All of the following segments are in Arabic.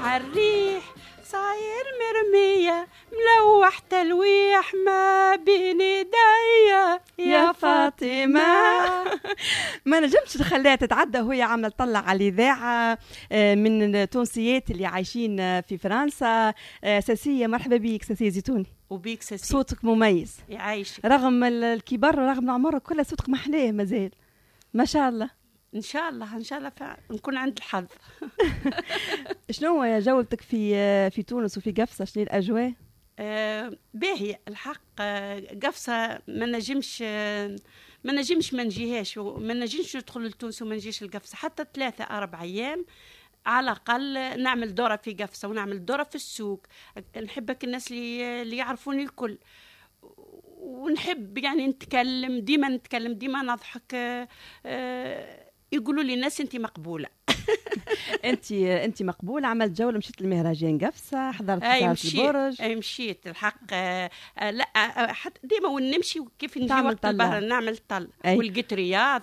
عالريح صاير مرمية ملوح تلويح ما بين ايديا يا فاطمة. ما نجمش نخليها تتعدى وهي عامله تطلع على الاذاعه من التونسيات اللي عايشين في فرنسا. ساسيه مرحبا بيك ساسيه زيتوني. وبيك ساسيه، صوتك مميز يعيشك رغم الكبر ورغم العمر كلها صوتك محلاه مازال ما شاء الله. ان شاء الله نكون عند الحظ. شنو يا جولتك في تونس وفي قفصه؟ شنو الاجواء؟ باهي الحق. قفصه ما نجمش ما نجيهاش وما نجمش ندخل لتونس وما نجيش لقفصه حتى 3-4 أيام على الأقل. نعمل دورة في قفصة ونعمل دورة في السوق. نحبك الناس اللي يعرفوني الكل، ونحب يعني نتكلم ديما نضحك. يقولوا لي الناس انت مقبولة. انت مقبولة. عملت جولة، مشيت للمهرجان قفصة، حضرت البرج. مشيت الحق. لا حتى ديما ونمشي كيف نجي وقت البحر نعمل طل. ولقيت رياض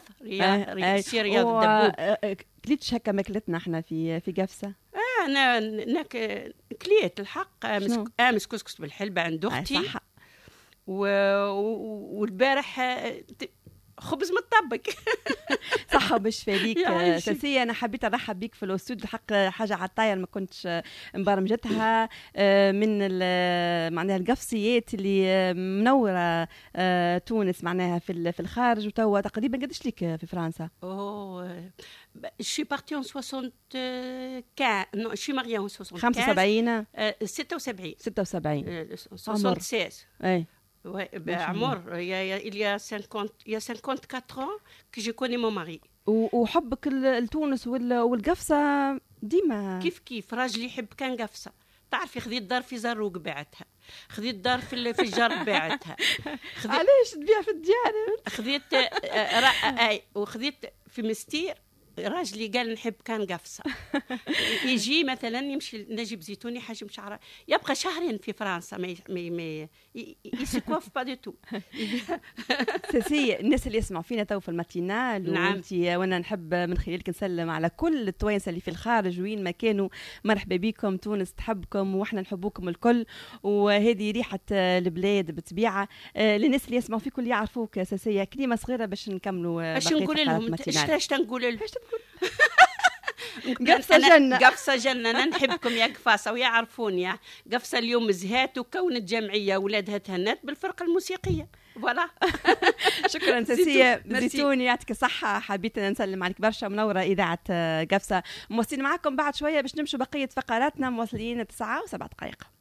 الدبوب. كليت هكا ماكلتنا احنا في قفصة. انا كليت الحق. امس كسكس بالحلبة عند اختي. والبارح خبز مطبق. صحة بالشفاء ليك ساسية. أنا حبيت أرحب بيك في الأستوديو الحق. حاجة عطايا ما كنتش مبرمجتها من معناها القفصيات اللي منورة تونس معناها في الخارج. وتوا تقريبا قديش ليك في فرنسا؟ Je suis partie en 75. Non, je suis mariée en 75. 75. 76. 76. أي. Ouais, عمر il y a 54 ans que je connais mon mari. وحبك لتونس والقفصة ديما كيف راجلي يحب كان قفصة. تعرفي خذيت دار في زروق بعتها، خذيت دار في الجرب بعتها. علاش تبيع في الديانة؟ خذيت وخذيت في مستير. راجلي قال نحب كان قفصة. يجي مثلا يمشي نجيب زيتوني حجم شعره يبقى شهرين في فرنسا ما يسكوف با دو تو. ساسية الناس اللي يسمعوا فينا تو في الماتينال. نعم. وانا نحب من خلالك نسلم على كل التوانسه اللي في الخارج وين ما كانوا. مرحبا بكم، تونس تحبكم واحنا نحبوكم الكل. وهذه ريحه البلاد بطبيعه. للناس اللي يسمعوا فيكم اللي يعرفوك ساسية كلمه صغيره باش نكملوا. باش نقول لهم ايش نقول لهم. قفصة جنة. قفصة جنة. أنا نحبكم يا قفاصة ويعرفوني. قفصة اليوم زهات وكونت جمعية ولادها تهنت بالفرقة الموسيقية. فوالا. شكرا ساسية زيتوني يعطيك الصحة. حبيت نسلم عليك برشا. منورة إذاعة قفصة. مواصلين معكم بعد شوية باش نمشوا بقية فقراتنا. مواصلين 9:07.